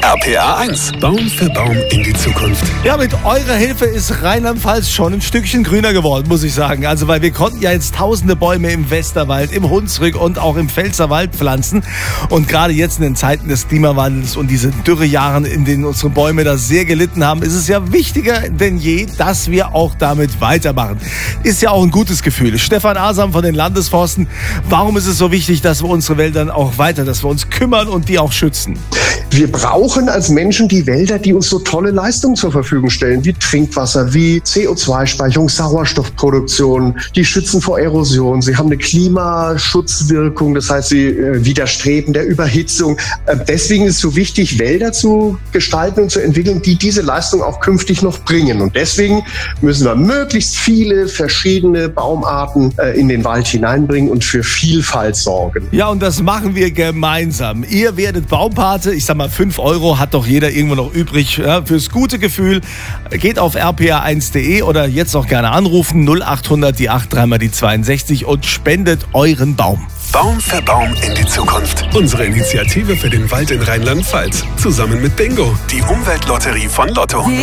RPA 1. Baum für Baum in die Zukunft. Ja, mit eurer Hilfe ist Rheinland-Pfalz schon ein Stückchen grüner geworden, muss ich sagen. Also, weil wir konnten ja jetzt tausende Bäume im Westerwald, im Hunsrück und auch im Pfälzerwald pflanzen. Und gerade jetzt in den Zeiten des Klimawandels und diesen Dürrejahren, in denen unsere Bäume da sehr gelitten haben, ist es ja wichtiger denn je, dass wir auch damit weitermachen. Ist ja auch ein gutes Gefühl. Stefan Asam von den Landesforsten, warum ist es so wichtig, dass wir unsere Wälder auch weiter, dass wir uns kümmern und die auch schützen? Wir brauchen als Menschen die Wälder, die uns so tolle Leistungen zur Verfügung stellen, wie Trinkwasser, wie CO2-Speicherung, Sauerstoffproduktion. Die schützen vor Erosion. Sie haben eine Klimaschutzwirkung, das heißt, sie widerstreben der Überhitzung. Deswegen ist es so wichtig, Wälder zu gestalten und zu entwickeln, die diese Leistung auch künftig noch bringen. Und deswegen müssen wir möglichst viele verschiedene Baumarten in den Wald hineinbringen und für Vielfalt sorgen. Ja, und das machen wir gemeinsam. Ihr werdet Baumpate. Ich sag mal, 5 € hat doch jeder irgendwo noch übrig, ja, fürs gute Gefühl. Geht auf rpa1.de oder jetzt auch gerne anrufen 0800 die 8 3 mal die 62 und spendet euren Baum. Baum für Baum in die Zukunft. Unsere Initiative für den Wald in Rheinland-Pfalz. Zusammen mit Bingo, die Umweltlotterie von Lotto.